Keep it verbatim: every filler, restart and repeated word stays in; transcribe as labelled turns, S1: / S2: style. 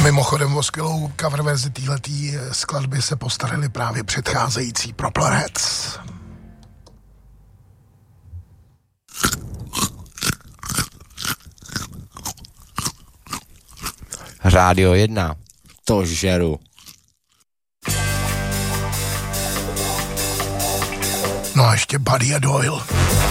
S1: Mimochodem o skvělou cover verzi téhletý skladby se postarali právě předcházející Proplerheads.
S2: Rádio jedna, to žeru.
S1: No a ještě Buddy a Doyle.